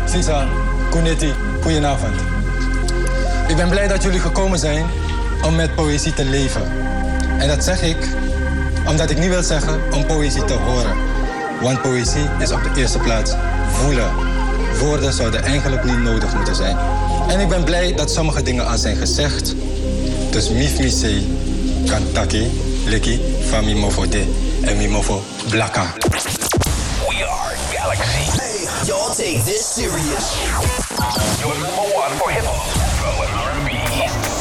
Sisa, Kuneti, goedenavond. Ik ben blij dat jullie gekomen zijn om met poëzie te leven. En dat zeg ik omdat ik niet wil zeggen om poëzie te horen. Want poëzie is op de eerste plaats voelen. Woorden zouden eigenlijk niet nodig moeten zijn. En ik ben blij dat sommige dingen al zijn gezegd. Dus mif mi sei, kantaki, leki, van mi mofo de en mi mofo blaka. We are Galaxy. Hey, y'all take this serious. Your number one for hip-hop, and R&B.